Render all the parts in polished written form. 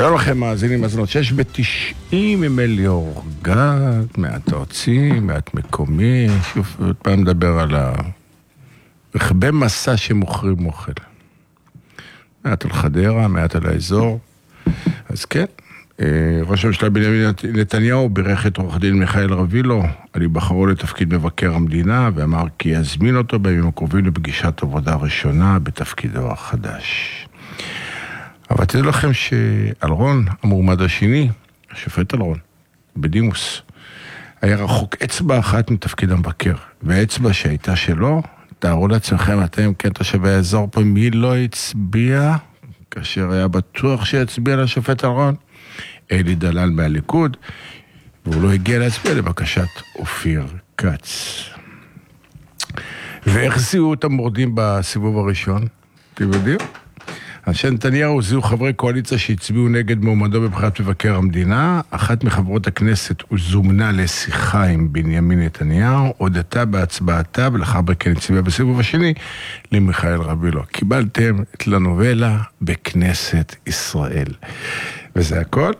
שלום לכם מאזינים מאזינות, שיש ב-90 עם אליאור גד, מעט ארצי, מעט מקומי, שוב פעם מדבר על רכבי מסע שמוכרים אוכל. מעט על חדרה, מעט על האזור. אז כן, ראש הממשלה בנימין נתניהו בירך את עורך דין מיכאל רבילו על היבחרו לתפקיד מבקר המדינה, ואמר כי יזמין אותו בימים הקרובים לפגישת עבודה ראשונה בתפקידו החדש. אבל תדעו לכם שאלרון, המועמד השני, השופט אלרון, בדימוס, היה רחוק אצבע אחת מתפקיד המבקר, והאצבע שהייתה שלו, תארו לעצמכם אתם, כן תושבי האזור פה, מי לא הצביע, כאשר היה בטוח שיצביע לשופט אלרון? אלי דלל מהליכוד, והוא לא הגיע להצביע לבקשת אופיר כץ. ואיך זיהו את המורדים בסיבוב הראשון? אתם יודעים? אנשי נתניהו זיהו חברי קואליציה שהצביעו נגד מועמדו בבחירת מבקר המדינה. אחת מחברות הכנסת זומנה לשיחה עם בנימין נתניהו, הודתה בהצבעתה, ולאחר מכן הצביעה בסיבוב השני למיכאל רבילו. קיבלתם את לנובלה בכנסת ישראל. וזה הכל.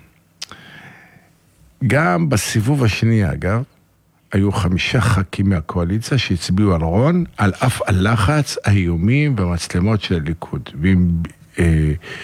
גם בסיבוב השני, אגב, היו 5 ח"כים מהקואליציה שהצביעו על רון, על אף הלחץ, האיומים והמצלמות של הליכוד. ועם